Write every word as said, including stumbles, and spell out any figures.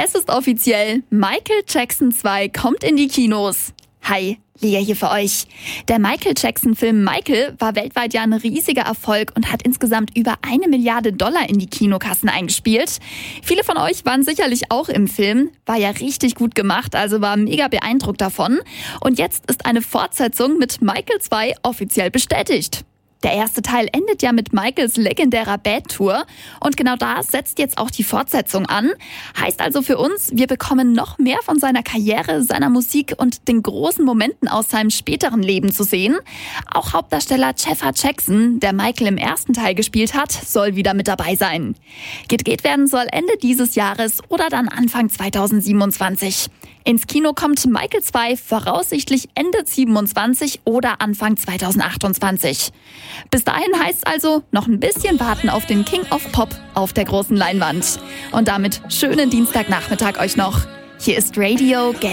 Es ist offiziell, Michael Jackson zwei kommt in die Kinos. Hi, Lea hier für euch. Der Michael Jackson-Film Michael war weltweit ja ein riesiger Erfolg und hat insgesamt über eine Milliarde Dollar in die Kinokassen eingespielt. Viele von euch waren sicherlich auch im Film. War ja richtig gut gemacht, also war mega beeindruckt davon. Und jetzt ist eine Fortsetzung mit Michael zwei offiziell bestätigt. Der erste Teil endet ja mit Michaels legendärer Bad Tour und genau da setzt jetzt auch die Fortsetzung an. Heißt also für uns, wir bekommen noch mehr von seiner Karriere, seiner Musik und den großen Momenten aus seinem späteren Leben zu sehen. Auch Hauptdarsteller Jeffer Jackson, der Michael im ersten Teil gespielt hat, soll wieder mit dabei sein. Gedreht werden soll Ende dieses Jahres oder dann Anfang zweitausendsiebenundzwanzig. Ins Kino kommt Michael zwei voraussichtlich Ende siebenundzwanzig oder Anfang zweitausendachtundzwanzig. Bis dahin heißt es also noch ein bisschen warten auf den King of Pop auf der großen Leinwand. Und damit schönen Dienstagnachmittag euch noch. Hier ist Radio Gelb.